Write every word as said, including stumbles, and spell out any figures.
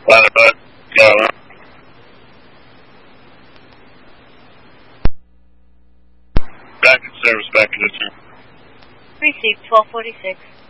Ladder bud. Go. Back in service, back in the two. Received twelve forty-six.